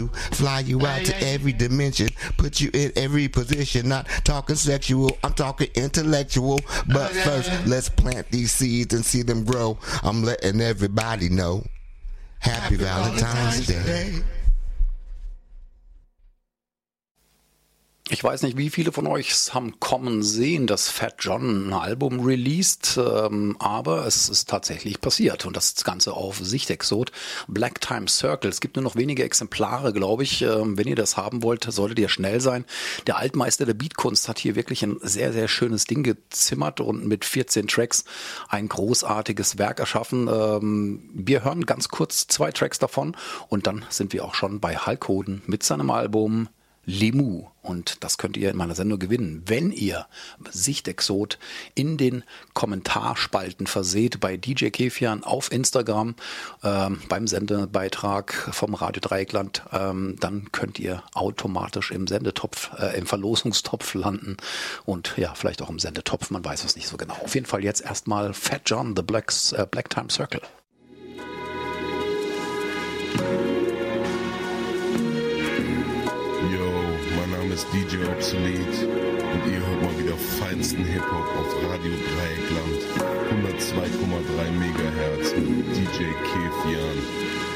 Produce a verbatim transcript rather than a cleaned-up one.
to fly you out to every dimension, put you in every position. Not talking sexual, I'm talking intellectual. But first, let's plant these seeds and see them grow. I'm letting everybody know. Happy, Happy Valentine's, Valentine's Day. Day. Ich weiß nicht, wie viele von euch es haben kommen sehen, dass Fat John ein Album released, ähm, aber es ist tatsächlich passiert und das Ganze auf Sichtexot, Black Time Circle. Es gibt nur noch wenige Exemplare, glaube ich. Ähm, wenn ihr das haben wollt, solltet ihr schnell sein. Der Altmeister der Beatkunst hat hier wirklich ein sehr, sehr schönes Ding gezimmert und mit vierzehn Tracks ein großartiges Werk erschaffen. Ähm, wir hören ganz kurz zwei Tracks davon und dann sind wir auch schon bei Hulk Hogan mit seinem Album Lemu. Und das könnt ihr in meiner Sendung gewinnen, wenn ihr Sichtexot in den Kommentarspalten verseht bei D J Kefian auf Instagram ähm, beim Sendebeitrag vom Radio Dreieckland. Ähm, dann könnt ihr automatisch im Sendetopf, äh, im Verlosungstopf landen und ja, vielleicht auch im Sendetopf, man weiß es nicht so genau. Auf jeden Fall jetzt erstmal Fat John, The Blacks, äh, Black Time Circle. D J Obsolet und ihr hört mal wieder feinsten Hip-Hop auf Radio Dreieckland, hundertzwei Komma drei Megahertz mit D J Kefian.